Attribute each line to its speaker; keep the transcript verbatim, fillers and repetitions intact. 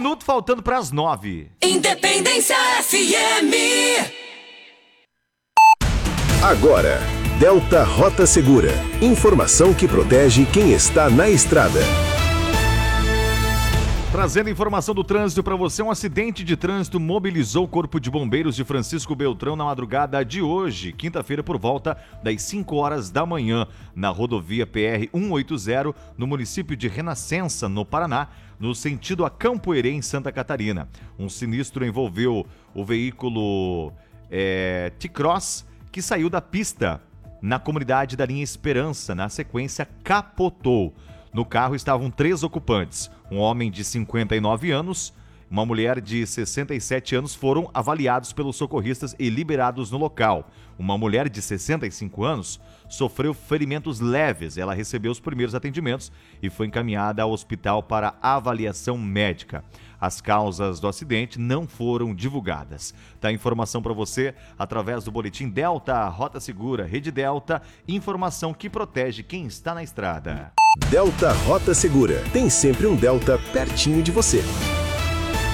Speaker 1: minuto faltando para as nove.
Speaker 2: Independência F M.
Speaker 3: Agora, Delta Rota Segura. Informação que protege quem está na estrada.
Speaker 1: Trazendo informação do trânsito para você, um acidente de trânsito mobilizou o Corpo de Bombeiros de Francisco Beltrão na madrugada de hoje, quinta-feira, por volta das cinco horas da manhã, na rodovia P R cento e oitenta, no município de Renascença, no Paraná, no sentido a Campo Herê, em Santa Catarina. Um sinistro envolveu o veículo é, T-Cross, que saiu da pista na comunidade da linha Esperança, na sequência capotou. No carro estavam três ocupantes, um homem de cinquenta e nove anos, uma mulher de sessenta e sete anos foram avaliados pelos socorristas e liberados no local. Uma mulher de sessenta e cinco anos sofreu ferimentos leves, ela recebeu os primeiros atendimentos e foi encaminhada ao hospital para avaliação médica. As causas do acidente não foram divulgadas. Tá a informação para você através do boletim Delta Rota Segura, Rede Delta, informação que protege quem está na estrada.
Speaker 3: Delta Rota Segura. Tem sempre um Delta pertinho de você.